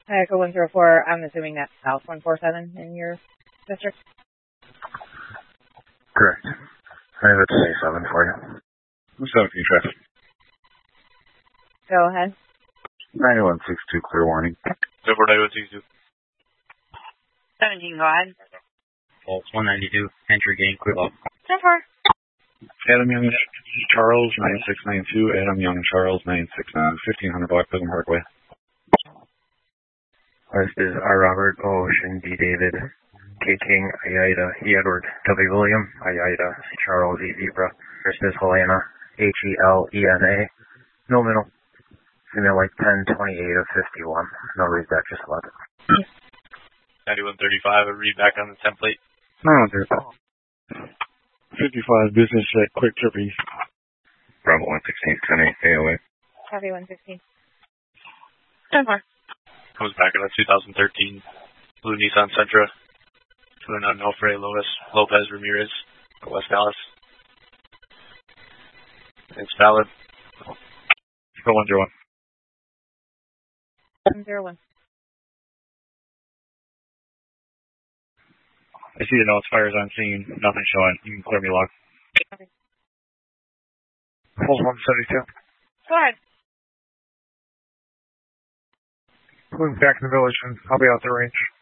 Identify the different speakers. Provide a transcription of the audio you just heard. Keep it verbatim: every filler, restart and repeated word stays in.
Speaker 1: Echo one zero four, I'm assuming that's South one four seven in your district?
Speaker 2: Correct. I have a twenty-seven for you.
Speaker 3: seventeen traffic.
Speaker 1: Go ahead.
Speaker 2: ninety-one sixty-two, clear warning.
Speaker 3: Zero ninety-one sixty-two.
Speaker 1: seventeen, go ahead.
Speaker 4: False one ninety-two, entry gain, clear log.
Speaker 1: ten four.
Speaker 3: Adam Young, Charles, nine six nine two. Adam Young, Charles, nine six nine, fifteen hundred Black Prism Parkway.
Speaker 2: This is R. Robert, O. Ocean, D. David, K. King, I. Ida, E. Edward, W. William, I. Ida, Charles, E. Zebra. This is Helena, H. E. L. E. N. A. No middle. Female like ten twenty-eight of fifty-one. No read back, just eleven.
Speaker 3: ninety-one thirty-five, a read back on the template.
Speaker 2: No, there's
Speaker 3: fifty-five, business at Quick Trip East.
Speaker 2: Bravo one sixteen, ten eight, A O A.
Speaker 1: Copy one sixteen. ten four.
Speaker 3: Comes back in a two thousand thirteen blue Nissan Sentra. To an unknown Fray Lopez, Lopez Ramirez, West Dallas. It's valid. Go one zero one.
Speaker 1: one zero one.
Speaker 3: I see the notes, fires on scene, nothing showing. You can clear me log.
Speaker 1: Okay.
Speaker 3: Pulse one seventy-two.
Speaker 1: Go ahead.
Speaker 3: Moving back in the village, and I'll be out the range.